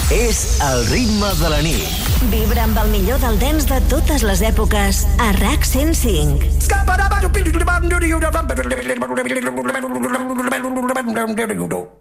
És el ritme de la nit. Vibra amb el millor del dance de totes les èpoques a RAC 105.